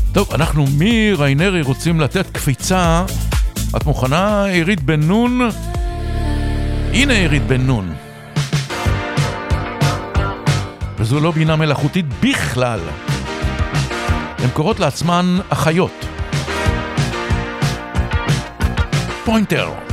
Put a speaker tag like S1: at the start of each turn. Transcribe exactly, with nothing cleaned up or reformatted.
S1: טוב, אנחנו מריינרי רוצים לתת קפיצה. את מוכנה, עירית בן נון? הנה עירית בן נון. וזו לא בינה מלאכותית בכלל. הן קוראות לעצמן אחיות. פוינטר.